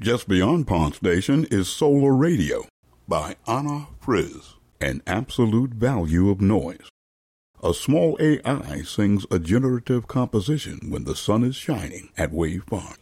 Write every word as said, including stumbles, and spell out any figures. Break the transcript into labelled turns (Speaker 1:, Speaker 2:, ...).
Speaker 1: Just beyond Pond Station is Solar Radio by Anna Friz, an absolute value of noise. A small A I sings a generative composition when the sun is shining at Wave Farm.